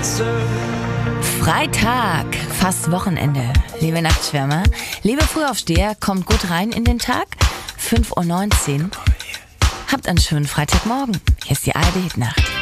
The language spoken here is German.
Freitag, fast Wochenende. Liebe Nachtschwärmer, liebe Frühaufsteher, kommt gut rein in den Tag. 5:19 Uhr. Habt einen schönen Freitagmorgen. Hier ist die ARD-Nacht.